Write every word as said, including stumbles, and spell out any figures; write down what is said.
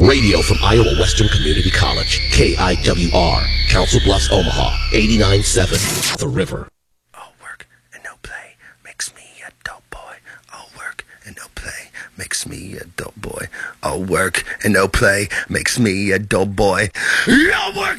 Radio from Iowa Western Community College, K I W R, Council Bluffs, Omaha, eighty-nine point seven, The River. All work and no play makes me a dope boy. All work and no play makes me a dope boy. All work and no play makes me a dope boy. All work